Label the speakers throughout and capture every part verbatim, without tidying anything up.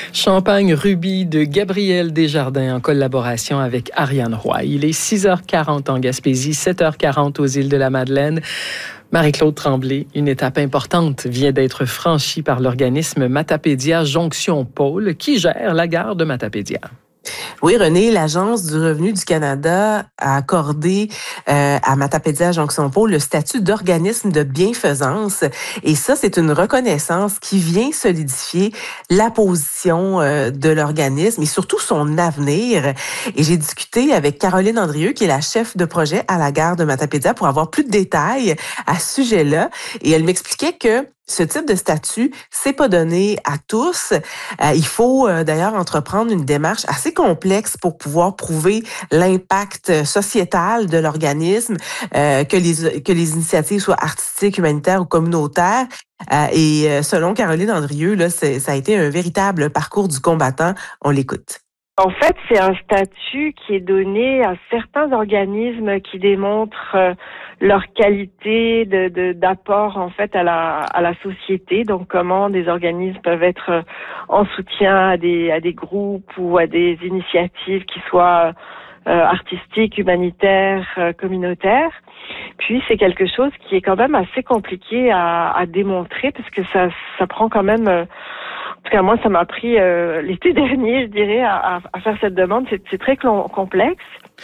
Speaker 1: Champagne Rubis de Gabriel Desjardins en collaboration avec Ariane Roy. Il est six heures quarante en Gaspésie, sept heures quarante aux îles de la Madeleine. Marie-Claude Tremblay, une étape importante vient d'être franchie par l'organisme Matapédia Jonction Pôle qui gère la gare de Matapédia.
Speaker 2: Oui, René, l'Agence du revenu du Canada a accordé euh, à Matapédia Jonction Pôle le statut d'organisme de bienfaisance. Et ça, c'est une reconnaissance qui vient solidifier la position euh, de l'organisme et surtout son avenir. Et j'ai discuté avec Caroline Andrieux, qui est la chef de projet à la gare de Matapédia, pour avoir plus de détails à ce sujet-là. Et elle m'expliquait que ce type de statut, c'est pas donné à tous. Euh, il faut euh, d'ailleurs entreprendre une démarche assez complexe pour pouvoir prouver l'impact sociétal de l'organisme, euh, que les que les initiatives soient artistiques, humanitaires ou communautaires. Euh, et euh, selon Caroline Andrieux, là, c'est, ça a été un véritable parcours du combattant. On l'écoute.
Speaker 3: En fait, c'est un statut qui est donné à certains organismes qui démontrent euh, leur qualité de, de, d'apport en fait à la, à la société. Donc, comment des organismes peuvent être euh, en soutien à des, à des groupes ou à des initiatives qui soient euh, artistiques, humanitaires, euh, communautaires. Puis, c'est quelque chose qui est quand même assez compliqué à, à démontrer parce que ça, ça prend quand même... Euh, En tout cas, moi, ça m'a pris euh, l'été dernier, je dirais, à, à faire cette demande. C'est, c'est très cl- complexe.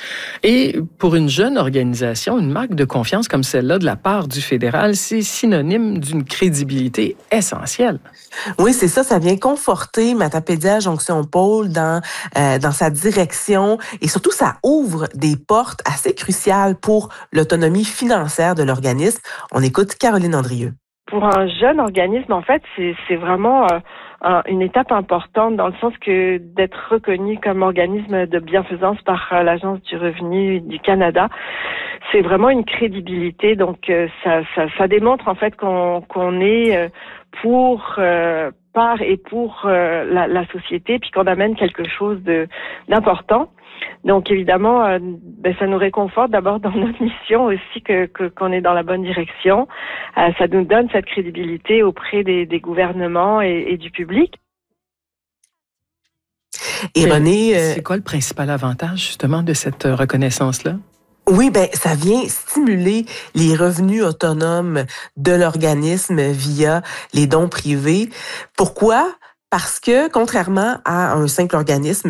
Speaker 1: Et pour une jeune organisation, une marque de confiance comme celle-là de la part du fédéral, c'est synonyme d'une crédibilité essentielle.
Speaker 2: Oui, c'est ça. Ça vient conforter Matapédia Jonction Pôle dans euh, dans sa direction et surtout, ça ouvre des portes assez cruciales pour l'autonomie financière de l'organisme. On écoute Caroline Andrieux.
Speaker 3: Pour un jeune organisme, en fait, c'est, c'est vraiment euh, un, une étape importante dans le sens que d'être reconnu comme organisme de bienfaisance par euh, l'Agence du revenu du Canada, c'est vraiment une crédibilité. Donc, euh, ça, ça, ça démontre en fait qu'on, qu'on est euh, pour, euh, par et pour euh, la, la société, puis qu'on amène quelque chose de d'important. Donc évidemment, euh, ben, ça nous réconforte d'abord dans notre mission aussi que, que qu'on est dans la bonne direction. Euh, ça nous donne cette crédibilité auprès des, des gouvernements et, et du public.
Speaker 2: Et
Speaker 1: Mais
Speaker 2: René, euh,
Speaker 1: c'est quoi le principal avantage justement de cette reconnaissance-là?
Speaker 2: Oui, ben ça vient stimuler les revenus autonomes de l'organisme via les dons privés. Pourquoi? Parce que contrairement à un simple organisme